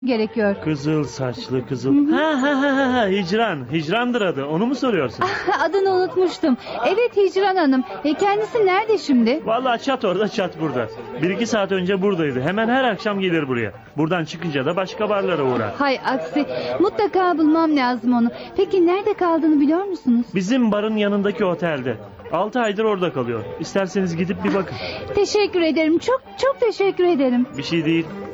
gerekiyor. Kızıl saçlı kızıl. Ha, Hicran'dır adı. Onu mu soruyorsun? Adını unutmuştum. Evet, Hicran Hanım. Kendisi nerede şimdi? Vallahi çat orada çat burada. 1-2 saat önce buradaydı. Hemen her akşam gelir buraya. Buradan çıkınca da başka barlara uğrar. Hay aksi. Mutlaka bulmam lazım onu. Peki nerede kaldığını biliyor musunuz? Bizim barın yanındaki otelde. 6 aydır orada kalıyor. İsterseniz gidip bir bakın. Teşekkür ederim. Çok çok teşekkür ederim. Bir şey değil.